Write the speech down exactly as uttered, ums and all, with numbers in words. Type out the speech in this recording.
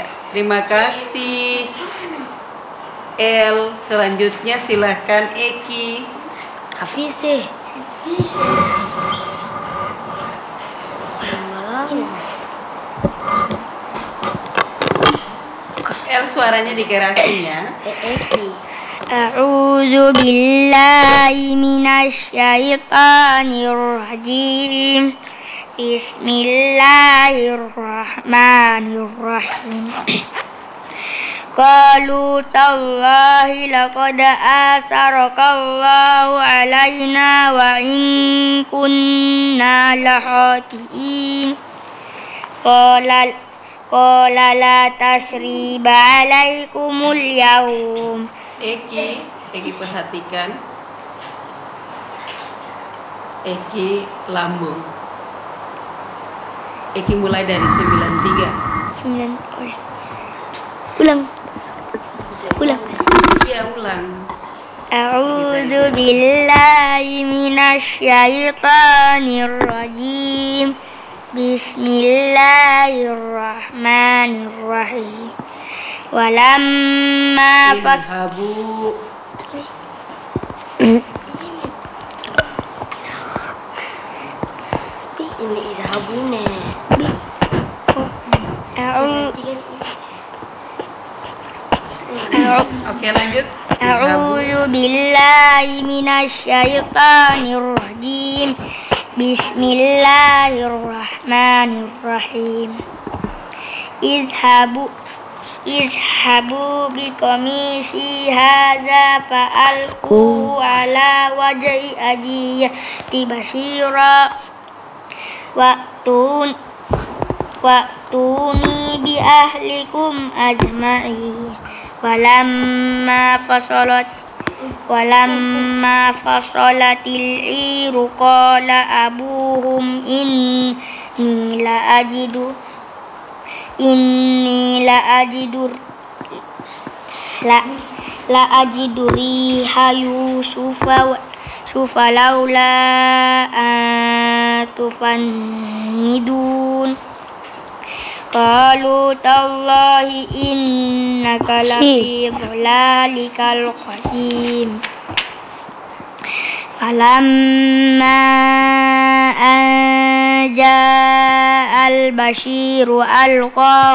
Ya, terima kasih El. Selanjutnya silakan Eki. Hafiz. El suaranya dikerasin ya. Eki. A'udzu billahi minasy syaithanir rajim. Bismillahirrahmanirrahim. Qalu tallahi laqad asarakallahu alaina wa in kunna lahatiin. Qala qala la tasriba alaikumul yaum. Eki, Eki perhatikan. Eki lambung. Eki mulai dari sembilan tiga. Sembilan. Ulang. Ulang. Iya, ulang. A'udzu billahi minasy syaithanir rajim. Bismillahirrahmanirrahim. Walamma pas Izhabu. ini izhabune. Oke, lanjut. A'udzu billahi minasy syaithanir rajim. Bismillahirrahmanirrahim. Izhabu Izhabu biqamisi hadza fa'alqu ala wajhi ajiyati basyira wa'tun wa'tuni bi ahlikum ajma'in. Walamma fasalat Walamma fasalatil iru qala abuhum inni la ajidu inni la ajidur la la ajidu riha yusufa sufa laula atufannidun. Qalu tallahi innaka lafi dhalalikal qadim. Falamma an ja'al basyiru alqa